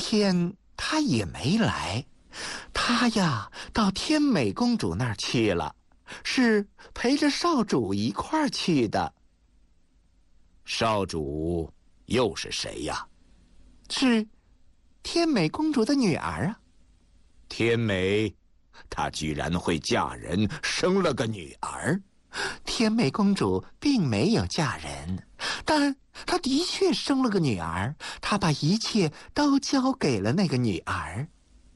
天他也没来，他呀到天美公主那儿去了，是陪着少主一块儿去的。 少主又是谁呀？ 是天美公主的女儿啊。 天美，她居然会嫁人，生了个女儿。 天美公主并没有嫁人，但她的确生了个女儿，她把一切都交给了那个女儿。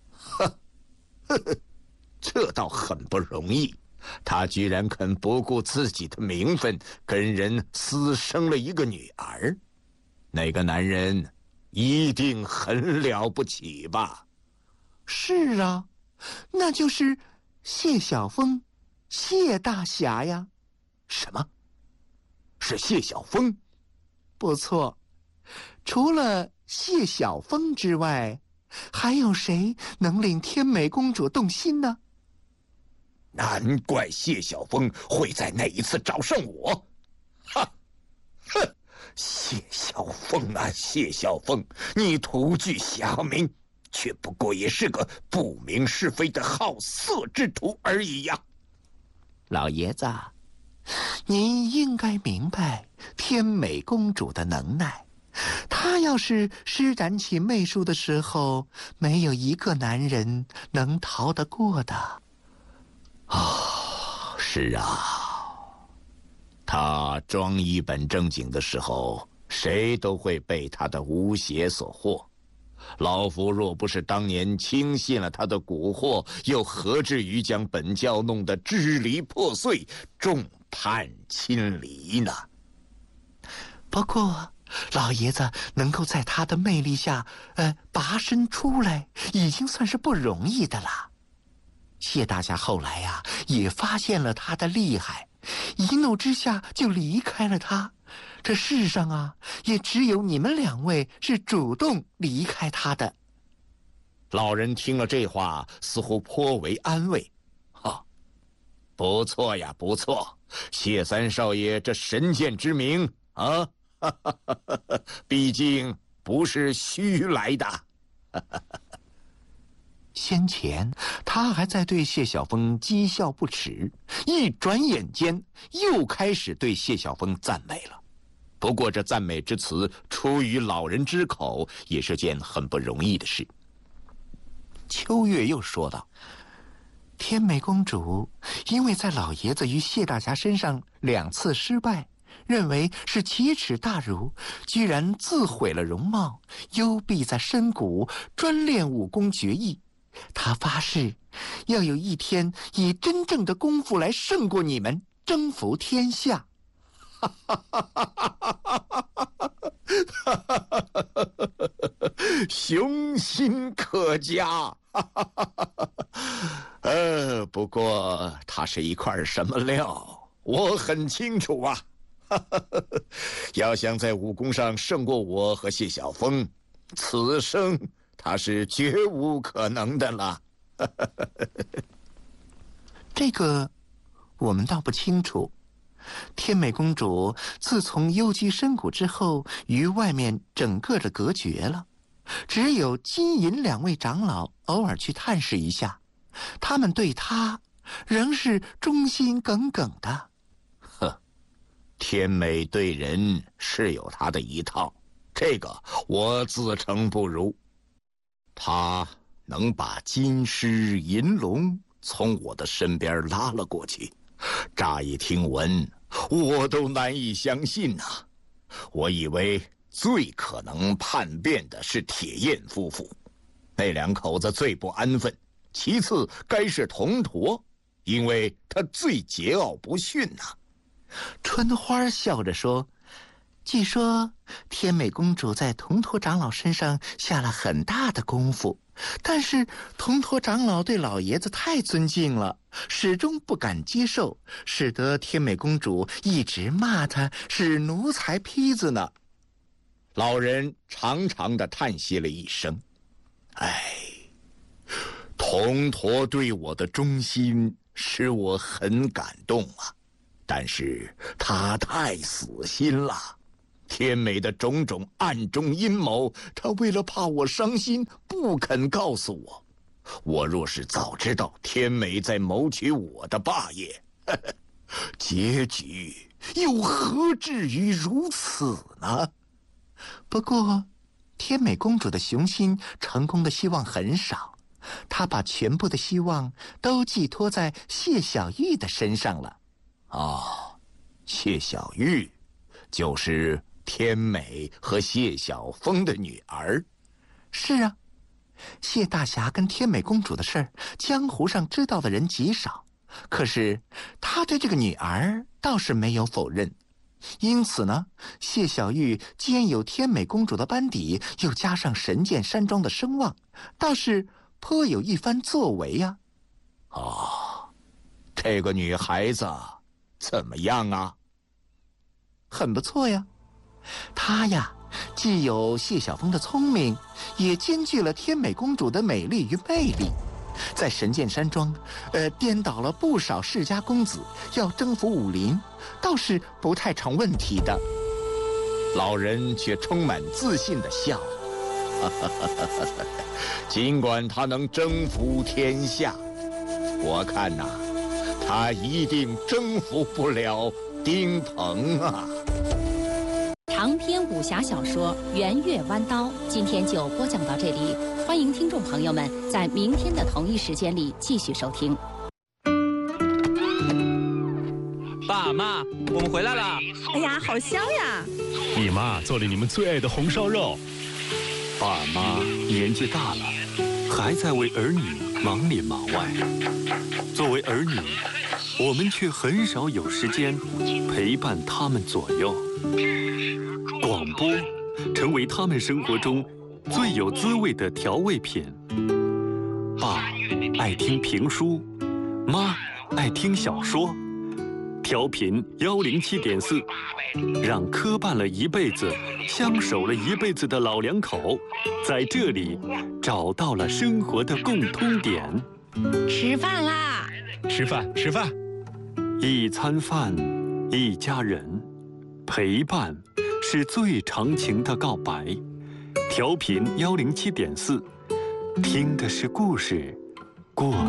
这倒很不容易，她居然肯不顾自己的名分，跟人私生了一个女儿。那个男人一定很了不起吧？ 是啊，那就是谢晓峰，谢大侠呀。 什么？是谢晓峰？ 不错，除了谢晓峰之外，还有谁能令天美公主动心呢？ 难怪谢晓峰会在那一次找上我。哈，哼，谢晓峰啊，谢晓峰，你图具侠名，却不过也是个不明是非的好色之徒而已呀。 老爷子，您应该明白天美公主的能耐。她要是施展起媚术的时候，没有一个男人能逃得过的。 是啊，她装一本正经的时候，谁都会被她的巫邪所惑。老夫若不是当年轻信了他的蛊惑，又何至于将本教弄得支离破碎，众叛亲离呢？ 不过老爷子能够在他的魅力下拔身出来，已经算是不容易的了。谢大侠后来呀也发现了他的厉害，一怒之下就离开了他。这世上啊，也只有你们两位是主动离开他的。 老人听了这话，似乎颇为安慰。不错呀，不错，谢三少爷这神剑之名啊，毕竟不是虚来的。 先前他还在对谢晓峰讥笑不耻，一转眼间又开始对谢晓峰赞美了。 不过这赞美之词出于老人之口，也是件很不容易的事。 秋月又说道：天美公主因为在老爷子与谢大侠身上2次失败，认为是奇耻大辱，居然自毁了容貌，幽闭在深谷，专练武功绝艺。她发誓要有一天以真正的功夫来胜过你们，征服天下。 雄心可嘉。不过他是一块什么料，我很清楚啊。要想在武功上胜过我和谢晓峰，此生他是绝无可能的了。 这个我们倒不清楚。天美公主自从幽居深谷之后，与外面整个的隔绝了，只有金银2位长老偶尔去探视一下，他们对她仍是忠心耿耿的。 天美对人是有他的一套，这个我自称不如。他能把金狮银龙从我的身边拉了过去，乍一听闻，我都难以相信呐。我以为最可能叛变的是铁燕夫妇，那2口子最不安分，其次该是铜驼，因为他最桀骜不驯呐。 春花笑着说：据说天美公主在铜驼长老身上下了很大的功夫，但是铜驼长老对老爷子太尊敬了，始终不敢接受，使得天美公主一直骂他是奴才坯子呢。 老人长长的叹息了一声：铜驼对我的忠心使我很感动啊，但是他太死心了。 天美的种种暗中阴谋，他为了怕我伤心，不肯告诉我。我若是早知道天美在谋取我的霸业，结局又何至于如此呢？ 不过，天美公主的雄心成功的希望很少，她把全部的希望都寄托在谢小玉的身上了。 哦，谢小玉，就是天美和谢晓峰的女儿。 是啊，谢大侠跟天美公主的事儿，江湖上知道的人极少，可是他对这个女儿倒是没有否认。因此呢，谢小玉兼有天美公主的班底，又加上神剑山庄的声望，倒是颇有一番作为呀。 哦，这个女孩子怎么样啊？ 很不错呀，她呀，既有谢晓峰的聪明，也兼具了天美公主的美丽与魅力。在神剑山庄，颠倒了不少世家公子，要征服武林，倒是不太成问题的。 老人却充满自信地笑了，尽管他能征服天下，我看呐，他一定征服不了丁鹏啊。 长篇武侠小说《圆月弯刀》今天就播讲到这里，欢迎听众朋友们在明天的同一时间里继续收听。 爸妈，我们回来了！ 哎呀，好香呀！ 你妈做了你们最爱的红烧肉。 爸妈年纪大了，还在为儿女忙里忙外。作为儿女，我们却很少有时间陪伴他们左右。广播成为他们生活中最有滋味的调味品。爸爱听评书，妈爱听小说。调频107.4，让磕绊了一辈子、相守了一辈子的老两口，在这里找到了生活的共通点。 吃饭啦！ 吃饭，吃饭。 一餐饭，一家人，陪伴是最长情的告白。调频107.4，听的是故事，过